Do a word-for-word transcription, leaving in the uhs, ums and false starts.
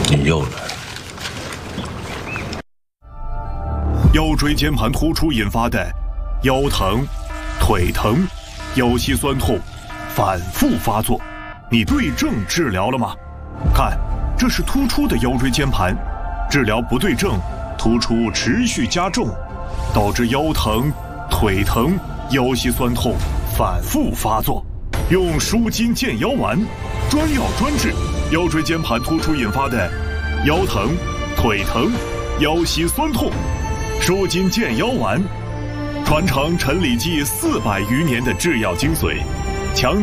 你又来了。 腰椎间盘突出引发的腰疼、腿疼、腰膝酸痛反复发作，你对症治疗了吗？看，这是突出的腰椎间盘，治疗不对症，突出持续加重，导致腰疼、腿疼、腰膝酸痛反复发作。用舒筋健腰丸，专药专治腰椎间盘突出引发的腰疼、腿疼、腰膝酸痛。舒筋健腰丸，传承陈李济四百余年的制药精髓，强